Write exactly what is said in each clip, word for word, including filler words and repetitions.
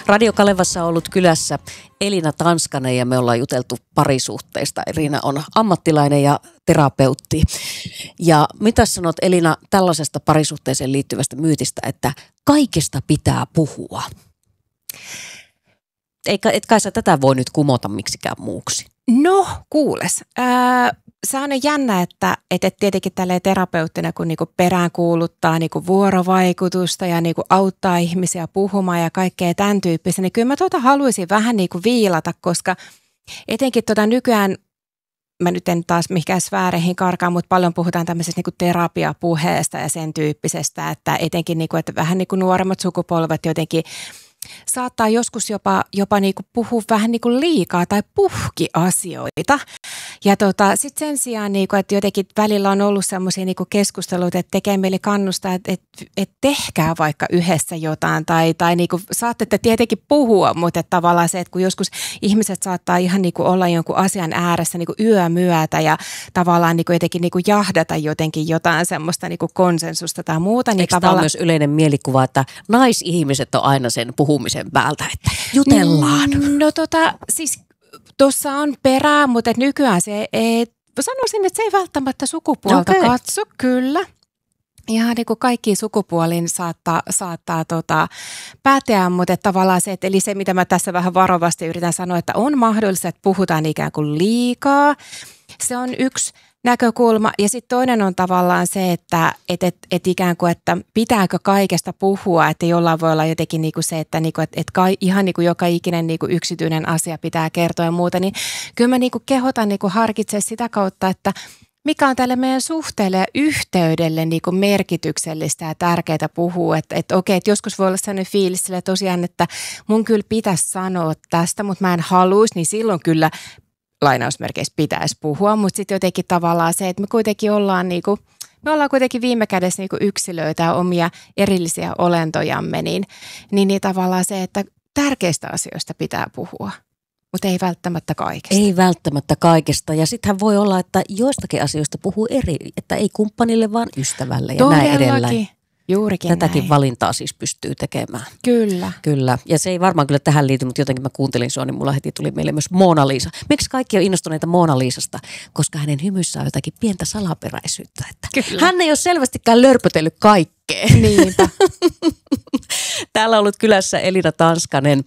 Radio Kalevassa on ollut kylässä Elina Tanskanen ja me ollaan juteltu parisuhteista. Elina on ammattilainen ja terapeutti. Ja mitä sanot Elina tällaisesta parisuhteeseen liittyvästä myytistä, että kaikesta pitää puhua? Eikä, et kai sä tätä voi nyt kumota miksikään muuksi. No kuules, ää, se on jännä, että et, et tietenkin tälleen terapeuttina, kun niinku peräänkuuluttaa niinku vuorovaikutusta ja niinku auttaa ihmisiä puhumaan ja kaikkea tämän tyyppistä, niin kyllä mä tuota haluaisin vähän niinku viilata, koska etenkin tota nykyään, mä nyt en taas mihinkään sfääreihin karkaan, mutta paljon puhutaan tämmöisestä niinku terapiapuheesta ja sen tyyppisestä, että etenkin niinku, että vähän niinku nuoremmat sukupolvet jotenkin saattaa joskus jopa, jopa niinku puhua vähän niinku liikaa tai puhki asioita. Ja tota, sitten sen sijaan, niinku, että jotenkin välillä on ollut semmoisia niinku keskusteluita, että tekee meille kannustaa, että et, et tehkää vaikka yhdessä jotain. Tai, tai niinku, saatte te tietenkin puhua, mutta että tavallaan se, että kun joskus ihmiset saattaa ihan niinku olla jonkun asian ääressä niinku yömyötä ja tavallaan niinku jotenkin niinku jahdata jotenkin jotain semmoista niinku konsensusta tai muuta. Niin eikö tavallaan... tämä on myös yleinen mielikuva, että naisihmiset on aina sen puhumisen päältä, että jutellaan? No tota, siis tuossa on perää, mutta et nykyään se ei, sanoisin, että se ei välttämättä sukupuolta Okei. katso, kyllä. Ihan niin kuin kaikkiin sukupuoliin saattaa, saattaa tota, päteä, mutta että tavallaan se, että eli se mitä mä tässä vähän varovasti yritän sanoa, että on mahdollista, että puhutaan ikään kuin liikaa. Se on yksi näkökulma. Ja sitten toinen on tavallaan se, että et, et, et ikään kuin, että pitääkö kaikesta puhua, että jollain voi olla jotenkin niinku se, että niinku, et, et kai, ihan niinku joka ikinen niinku yksityinen asia pitää kertoa ja muuta. Niin kyllä mä niinku kehotan niinku harkitsemaan sitä kautta, että mikä on tälle meidän suhteelle ja yhteydelle niinku merkityksellistä ja tärkeää puhua. Että et, okei, että joskus voi olla sellainen fiilis sille tosiaan, että mun kyllä pitäisi sanoa tästä, mutta mä en haluaisi, niin silloin kyllä lainausmerkeissä pitäisi puhua, mutta sitten jotenkin tavallaan se, että me kuitenkin ollaan niinku, me ollaan kuitenkin viime kädessä niinku yksilöitä ja omia erillisiä olentojamme, niin, niin, niin tavallaan se, että tärkeistä asioista pitää puhua, mutta ei välttämättä kaikesta. Ei välttämättä kaikesta. Ja sittenhän voi olla, että joistakin asioista puhuu eri, että ei kumppanille, vaan ystävälle ja Todellakin. näin edelleen. Juurikin Tätäkin näin. valintaa siis pystyy tekemään. Kyllä. Kyllä. Ja se ei varmaan kyllä tähän liity, mutta jotenkin mä kuuntelin sua, niin mulla heti tuli meille myös Mona Lisa. Miksi kaikki on innostuneita Mona Lisasta? Koska hänen hymyssä on jotakin pientä salaperäisyyttä. Että Kyllä. hän ei ole selvästikään lörpötellyt kaikkea. Niinpä. Täällä on ollut kylässä Elina Tanskanen,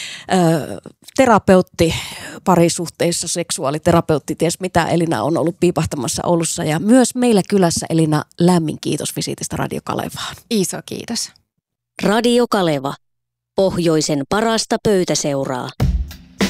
ö, terapeutti parisuhteissa, seksuaaliterapeutti, ties mitä. Elina on ollut piipahtamassa Oulussa ja myös meillä kylässä. Elina, lämmin kiitos visiitistä Radio Kalevaan. Iso kiitos. Radio Kaleva. Pohjoisen parasta pöytäseuraa.